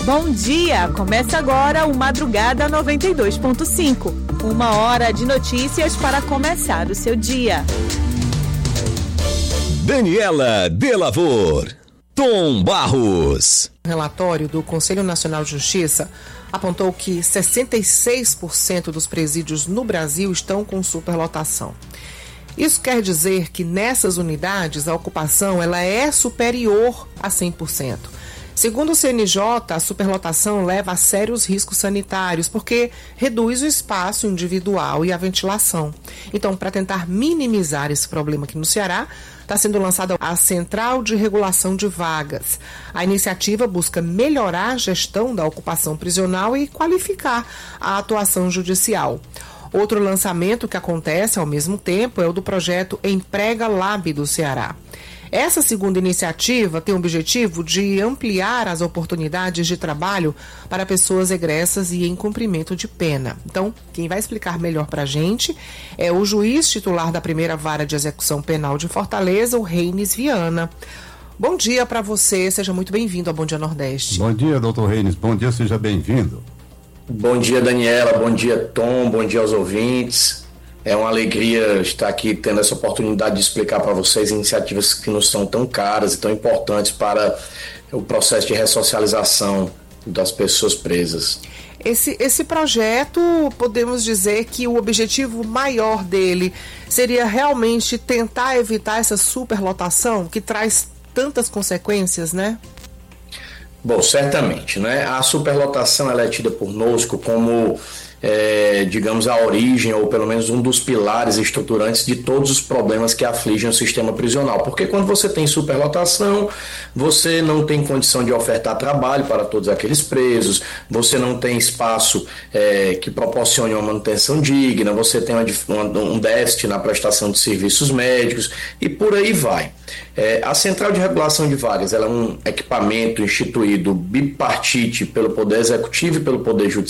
Bom dia! Começa agora o Madrugada 92.5. 1 hora de notícias para começar o seu dia. Daniela Delavor, Tom Barros. O relatório do Conselho Nacional de Justiça apontou que 66% dos presídios no Brasil estão com superlotação. Isso quer dizer que nessas unidades a ocupação ela é superior a 100%. Segundo o CNJ, a superlotação leva a sérios riscos sanitários, porque reduz o espaço individual e a ventilação. Então, para tentar minimizar esse problema aqui no Ceará, está sendo lançada a Central de Regulação de Vagas. A iniciativa busca melhorar a gestão da ocupação prisional e qualificar a atuação judicial. Outro lançamento que acontece ao mesmo tempo é o do projeto Emprega Lab do Ceará. Essa segunda iniciativa tem o objetivo de ampliar as oportunidades de trabalho para pessoas egressas e em cumprimento de pena. Então, quem vai explicar melhor para a gente é o juiz titular da primeira vara de execução penal de Fortaleza, o Reines Viana. Bom dia para você, seja muito bem-vindo ao Bom Dia Nordeste. Bom dia, doutor Reines, bom dia, seja bem-vindo. Bom dia, Daniela, bom dia, Tom, bom dia aos ouvintes. É uma alegria estar aqui tendo essa oportunidade de explicar para vocês iniciativas que nos são tão caras e tão importantes para o processo de ressocialização das pessoas presas. Esse projeto, podemos dizer que o objetivo maior dele seria realmente tentar evitar essa superlotação que traz tantas consequências, né? Bom, certamente, né? A superlotação ela é tida por nós como, digamos, a origem ou pelo menos um dos pilares estruturantes de todos os problemas que afligem o sistema prisional. Porque quando você tem superlotação, você não tem condição de ofertar trabalho para todos aqueles presos, você não tem espaço que proporcione uma manutenção digna, você tem um déficit na prestação de serviços médicos e por aí vai. A Central de Regulação de Vagas ela é um equipamento instituído bipartite pelo Poder Executivo e pelo Poder Judiciário,